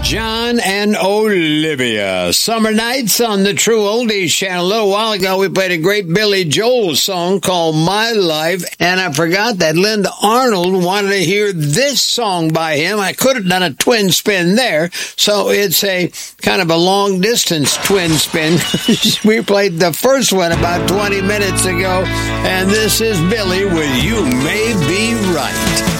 John and Olivia. Summer Nights on the True Oldies channel. A little while ago, we played a great Billy Joel song called My Life, and I forgot that Linda Arnold wanted to hear this song by him. I could have done a twin spin there, so it's a kind of a long-distance twin spin. We played the first one about 20 minutes ago, and this is Billy with You May Be Right.